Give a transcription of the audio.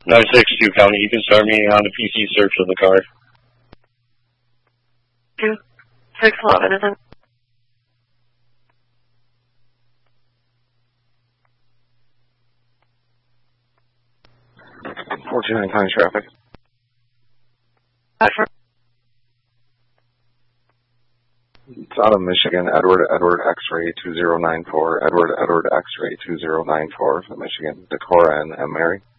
962 County, you can start me on the PC search of the car. 611 is in. 429 County traffic. It's out of Michigan, Edward X-ray 2094, Edward X-ray 2094 from Michigan, Decorah and Mary.